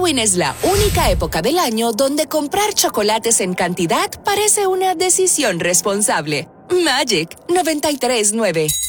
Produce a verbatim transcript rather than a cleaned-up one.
Halloween es la única época del año donde comprar chocolates en cantidad parece una decisión responsable. Magic noventa y tres nueve.